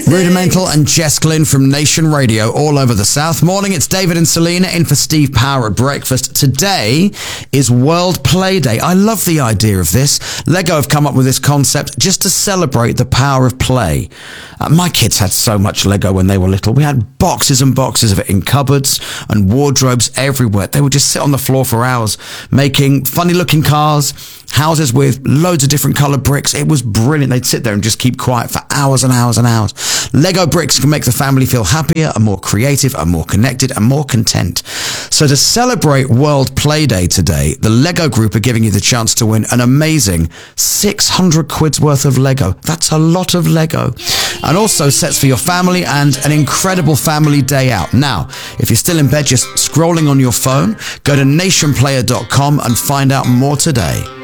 Rudimental and Jess Glynn from Nation Radio all over the South. Morning, it's David and Selena in for Steve Power at breakfast. Today is World Play Day. I love the idea of this. Lego have come up with this concept just to celebrate the power of play. My kids had so much Lego when they were little. We had boxes and boxes of it in cupboards and wardrobes everywhere. They would just sit on the floor for hours making funny looking cars, houses with loads of different coloured bricks. It was brilliant. They'd sit there and just keep quiet for hours and hours and hours. Lego bricks can make the family feel happier and more creative and more connected and more content. So to celebrate World Play Day today, the Lego Group are giving you the chance to win an amazing 600 quid's worth of Lego. That's a lot of Lego. And also sets for your family and an incredible family day out. Now, if you're still in bed just scrolling on your phone, go to nationplayer.com and find out more today.